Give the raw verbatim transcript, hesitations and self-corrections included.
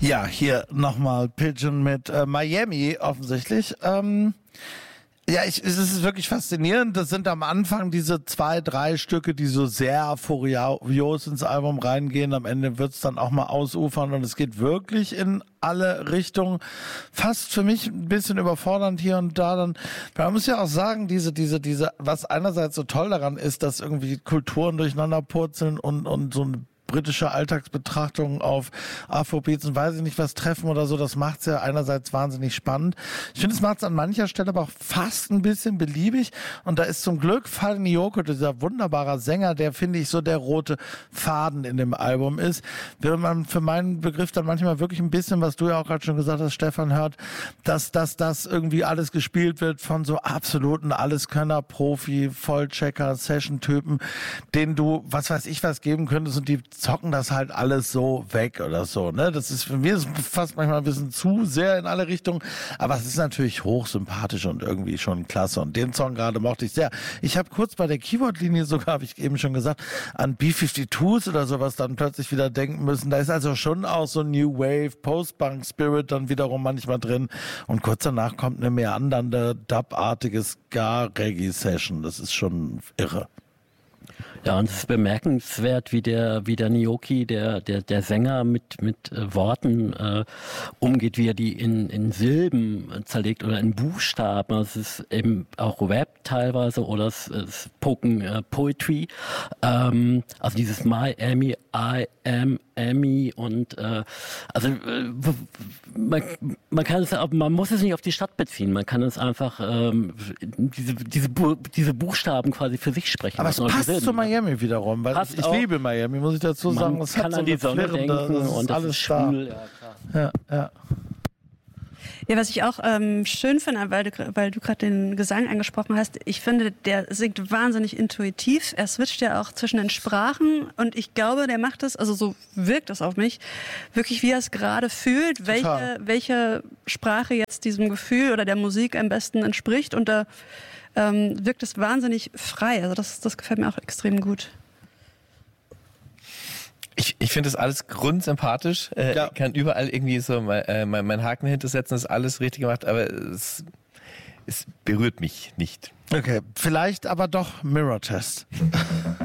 Ja, hier nochmal Pigeon mit äh, Miami offensichtlich. Ähm, ja, ich, es ist wirklich faszinierend. Das sind am Anfang diese zwei, drei Stücke, die so sehr furios ins Album reingehen. Am Ende wird's dann auch mal ausufern und es geht wirklich in alle Richtungen. Fast für mich ein bisschen überfordernd hier und da. Dann, man muss ja auch sagen, diese, diese, diese, was einerseits so toll daran ist, dass irgendwie Kulturen durcheinander purzeln und, und so ein britische Alltagsbetrachtung auf Afrobeats und weiß ich nicht was treffen oder so, das macht's ja einerseits wahnsinnig spannend. Ich finde, es macht's an mancher Stelle aber auch fast ein bisschen beliebig und da ist zum Glück Fal Nyoko, dieser wunderbare Sänger, der, finde ich, so der rote Faden in dem Album ist. Wenn man für meinen Begriff dann manchmal wirklich ein bisschen, was du ja auch gerade schon gesagt hast, Stefan, hört, dass, dass das irgendwie alles gespielt wird von so absoluten Alleskönner, Profi, Vollchecker, Session-Typen, denen du, was weiß ich, was geben könntest und die zocken das halt alles so weg oder so, ne? Das ist für mich fast manchmal ein bisschen zu sehr in alle Richtungen, aber es ist natürlich hochsympathisch und irgendwie schon klasse und den Song gerade mochte ich sehr. Ich habe kurz bei der Keyword-Linie sogar, habe ich eben schon gesagt, an B fünfundfünfzig's oder sowas dann plötzlich wieder denken müssen. Da ist also schon auch so New Wave, Post-Punk-Spirit dann wiederum manchmal drin und kurz danach kommt eine meandernde, Dub-artige Ska-Reggae-Session. Das ist schon irre. Ja, und es ist bemerkenswert, wie der, wie der Nyoki, der, der, der Sänger mit, mit äh, Worten äh, umgeht, wie er die in, in Silben äh, zerlegt oder in Buchstaben. Also es ist eben auch Rap teilweise oder es ist Spoken äh, Poetry. Ähm, also dieses Miami, I am Amy und äh, also äh, man, man kann es, man muss es nicht auf die Stadt beziehen. Man kann es einfach ähm, diese, diese, Bu- diese Buchstaben quasi für sich sprechen. Aber es passt Sinn, zu Miami wiederum, weil ich, ich liebe Miami, muss ich dazu sagen. Man es kann hat an so die Sonne denken und das alles ist schwul. Ja, klar. Ja, ja. Ja, was ich auch ähm, schön finde, weil du, weil du gerade den Gesang angesprochen hast, ich finde, der singt wahnsinnig intuitiv. Er switcht ja auch zwischen den Sprachen und ich glaube, der macht es, also so wirkt es auf mich, wirklich wie er es gerade fühlt, welche, welche Sprache jetzt diesem Gefühl oder der Musik am besten entspricht und da ähm, wirkt es wahnsinnig frei. Also das, das gefällt mir auch extrem gut. Ich, ich finde das alles grundsympathisch, äh, ja. Kann überall irgendwie so mein, äh, mein, mein Haken hintersetzen, das ist alles richtig gemacht, aber es, es berührt mich nicht. Okay, vielleicht aber doch Mirror Test.